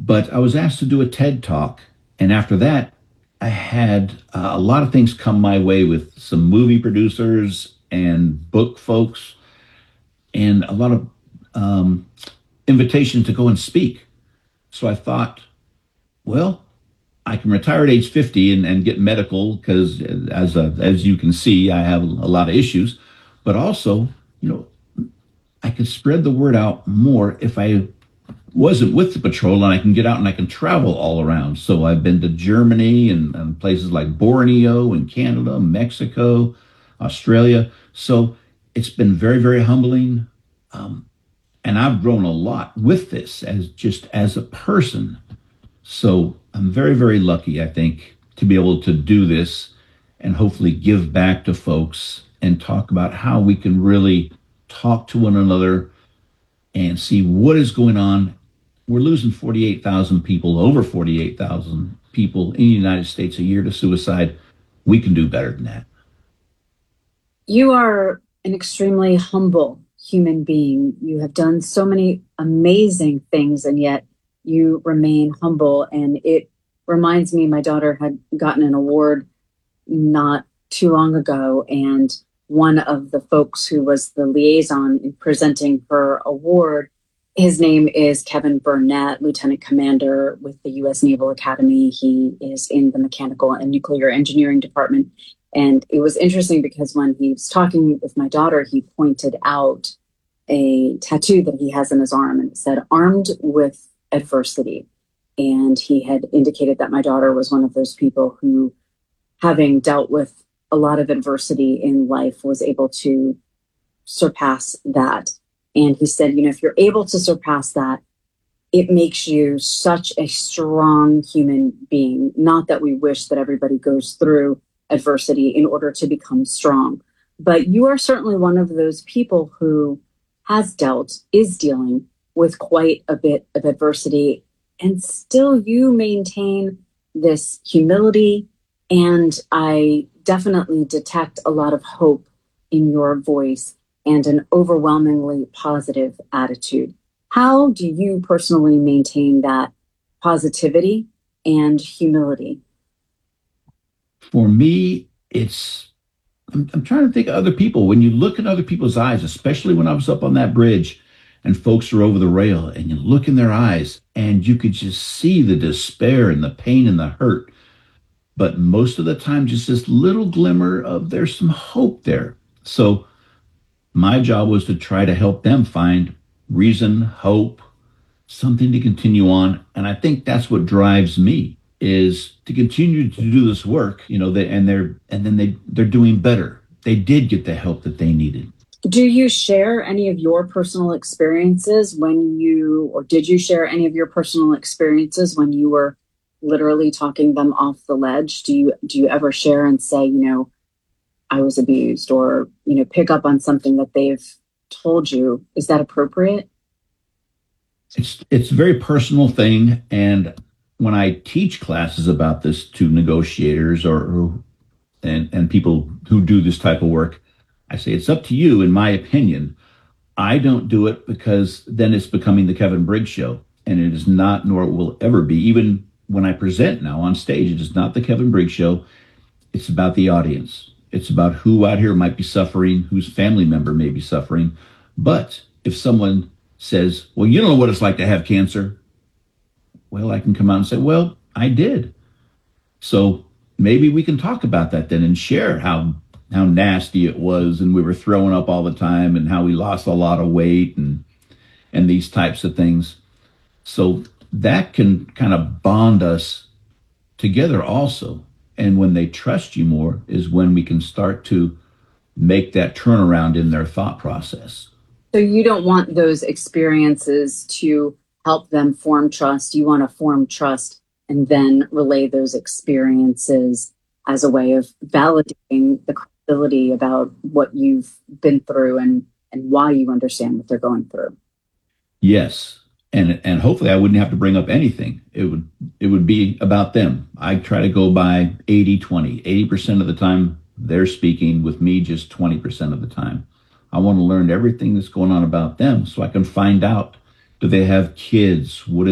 But I was asked to do a TED talk. And after that, I had a lot of things come my way with some movie producers and book folks and a lot of um, invitation to go and speak. So I thought, well, I can retire at age 50 and get medical because as you can see, I have a lot of issues, but also, you know, I could spread the word out more if I wasn't with the patrol and I can get out and I can travel all around. So I've been to Germany and places like Borneo and Canada, Mexico, Australia. So it's been very, very humbling. Um, and I've grown a lot with this as just as a person. So I'm very, very lucky, I think, to be able to do this and hopefully give back to folks and talk about how we can really talk to one another and see what is going on. We're losing 48,000 people, over 48,000 people in the United States a year to suicide. We can do better than that. You are an extremely humble human being. You have done so many amazing things, and yet you remain humble. And it reminds me, my daughter had gotten an award not too long ago, and one of the folks who was the liaison in presenting her award, his name is Kevin Burnett, Lieutenant Commander with the U.S. Naval Academy. He is in the Mechanical and Nuclear Engineering Department. And it was interesting because when he was talking with my daughter, he pointed out a tattoo that he has on his arm, and it said, "Armed with Adversity." And he had indicated that my daughter was one of those people who, having dealt with a lot of adversity in life, was able to surpass that. And he said, you know, if you're able to surpass that, it makes you such a strong human being. Not that we wish that everybody goes through adversity in order to become strong, but you are certainly one of those people who is dealing with quite a bit of adversity, and still you maintain this humility. And I definitely detect a lot of hope in your voice and an overwhelmingly positive attitude. How do you personally maintain that positivity and humility? For me, I'm trying to think of other people. When you look in other people's eyes, especially when I was up on that bridge and folks are over the rail and you look in their eyes and you could just see the despair and the pain and the hurt. But most of the time, just this little glimmer of there's some hope there. So my job was to try to help them find reason, hope, something to continue on. And I think that's what drives me is to continue to do this work, you know, they're doing better. They did get the help that they needed. Do you share any of your personal experiences or did you share any of your personal experiences when you were literally talking them off the ledge? Do you ever share and say, you know, I was abused, or, you know, pick up on something that they've told you? Is that appropriate? It's a very personal thing. And when I teach classes about this to negotiators and people who do this type of work, I say it's up to you. In my opinion, I don't do it because then it's becoming the Kevin Briggs show, and it is not, nor will ever be. Even when I present now on stage, it is not the Kevin Briggs show. It's about the audience. It's about who out here might be suffering, whose family member may be suffering. But if someone says, well, you don't know what it's like to have cancer, well, I can come out and say, well, I did. So maybe we can talk about that then and share how nasty it was, and we were throwing up all the time, and how we lost a lot of weight and these types of things. So that can kind of bond us together also. And when they trust you more is when we can start to make that turnaround in their thought process. So you don't want those experiences to help them form trust. You want to form trust and then relay those experiences as a way of validating the credibility about what you've been through and why you understand what they're going through. Yes. And hopefully I wouldn't have to bring up anything. It would be about them. I try to go by 80-20. 80% of the time they're speaking with me, just 20% of the time. I want to learn everything that's going on about them so I can find out, do they have kids? What